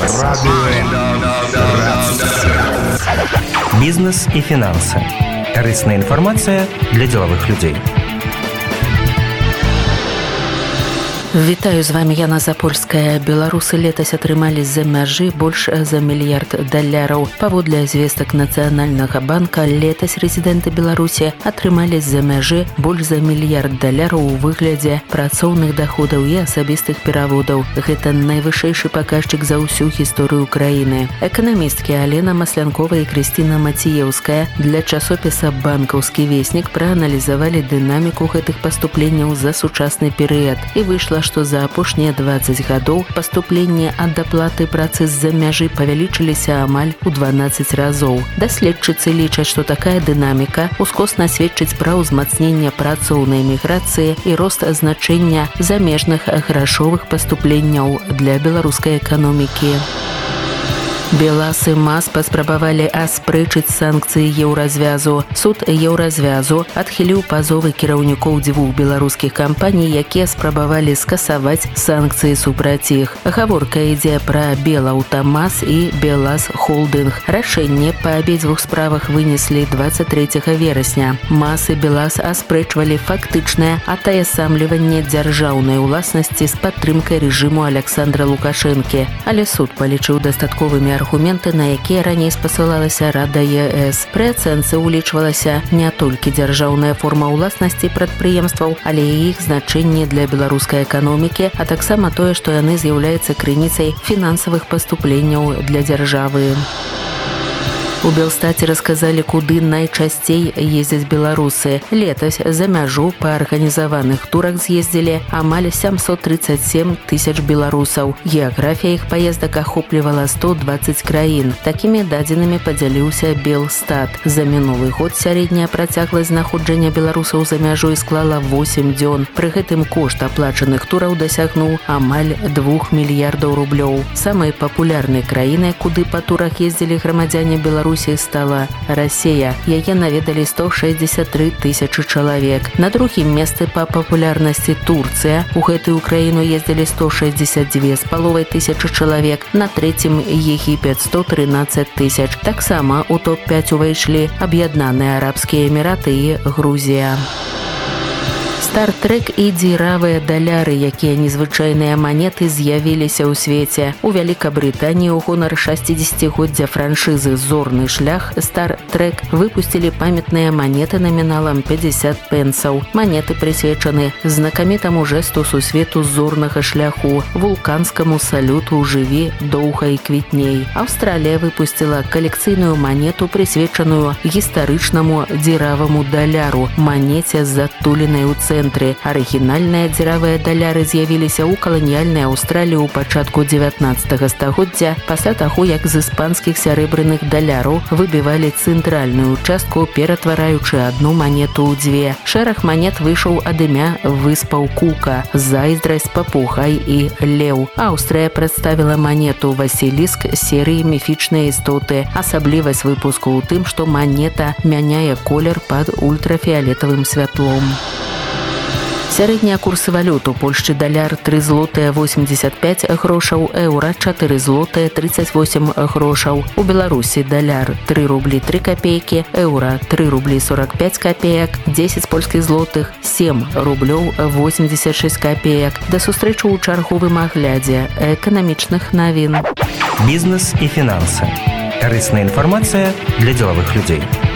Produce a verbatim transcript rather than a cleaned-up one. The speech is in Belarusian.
Бізнес і фінанси. Карисна інформація для ділових людей. Вітаю, з вами Яна Запольская. Беларусы летась атрымалі з-за мяжы больш за мільярд даляраў. Паводле звестак Нацыянальнага банка, летась рэзідэнты Беларусі атрымалі з-за мяжы больш за мільярд даляраў у выглядзе працоўных даходаў і асабістых пераводаў. Гэта найвышэйшы паказчык за ўсю гісторыю краіны. Эканамісткі Алена Маслянкова і Крысціна Маціеўская для часопіса «Банкаўскі веснік» прааналізавалі дынаміку гэтых паступленняў за сучасны перыяд. І выйшла, што за апошнія дваццаць гадоў паступленні ад аплаты працы з-за мяжы павялічыліся амаль у дванаццаць разоў. Даследчыцы лічаць, што такая дынаміка ускосна сведчыць пра ўзмацненне працоўнай міграцыі і рост значэння замежных грашовых паступленняў для беларускай эканомікі. Белаз і МАЗ паспрабавалі аспрэчыць санкцыі еўразвязу. Суд еўразвязу адхіліў пазовы кіраўнікоў дзвюх беларускіх кампаній, якія спрабавалі скасаваць санкцыі супраць іх. Гаворка ідзе пра Белаўтамаз і Белаз Холдынг. Рашэнне па абедзвюх справах вынеслі дваццаць трэцяга верасня. МАЗ і Белаз аспрэчвалі фактычнае атаясамліванне дзяржаўнай уласнасці з падтрымкай рэжыму Аляксандра Лукашэнкі. Але суд палічыў дастатковымі аргументы, на якія раней спасылалася Рада ЕС. Пры ацэнцы ўлічвалася не толькі дзяржаўная форма ўласнасці прадпрыемстваў, але і іх значэнне для беларускай эканомікі, а таксама тое, што яны з'яўляюцца крыніцай фінансавых паступленняў для дзяржавы. У Белстаце расказалі, куды найчасцей ездзяць беларусы. Летась за мяжу па арганізаваных турах з'ездзілі амаль сямсот трыццаць сем тысяч беларусаў. Геаграфія іх паездак ахоплівала сто дваццаць краін. Такімі дадзенымі падзяліўся Белстат. За мінулы год сярэдняя працягласць знаходжання беларусаў за мяжой склала восем дзён. Пры гэтым кошт аплачаных тураў дасягнуў амаль двух мільярдаў рублёў. Самай папулярнай краінай, куды па турах ездзілі грамадзяне Беларусі, стала Расія. Яе наведалі сто шэсцьдзесят тры тысячы чалавек. На другім месцы па папулярнасці Турцыя. У гэтую краіну ездзілі сто шэсцьдзесят дзве з паловай тысячы чалавек. На трэцім Егіпет сто трынаццаць тысяч. Таксама у топ пяць увайшлі Аб'яднаныя Арабскія Эміраты і Грузія. Стартрек і дзіравыя даляры, якія незвычайныя манеты з'явіліся ў свеце. У Вялікабрытаніі ў гонар шасцідзесяцігоддзя франшызы «Зорны шлях» Стартрек выпусцілі памятныя манеты наміналам пяцьдзясят пенсаў. Манеты прысвечаны знакамітаму жэсту сусвету зорнага шляху, вулканскаму салюту «Жыві доўга і квітней». Аўстралія выпусціла калекцыйную манету, прысвечаную гістарычнаму дзіраваму даляру, манеце з адтулінай у цэнтры. Арыгінальныя дзіравыя даляры з'явіліся ў каланіяльнай Аўстраліі ў пачатку дзевятнаццатага стагоддзя, пасля таго, як з іспанскіх сярэбраных даляраў выбівалі цэнтральную частку, ператвараючы адну манету ў дзве. Шэраг манет выйшаў ад імя выспаў Кука, зайздрасць, папугай і леў. Аўстрыя прадставіла манету Васіліск серыі міфічныя істоты. Асаблівасць выпуску ў тым, што манета мяняе колер пад ультрафіялетавым святлом. Сярэднія курсы валют у Польшчы: даляр тры злотыя восемьдесят пять грошаў, еўра чатыры злотыя тридцать восемь грошаў. У Беларусі даляр тры рублі тры капейкі, еўра тры рублі сорок пять копеек, дзесяць польскіх злотых сем рублёў восемьдесят шесть копеек. Да сустрэчы ў чарговым аглядзе эканамічных навін. Бізнес і фінансы. Карисна інформація для ділових людей.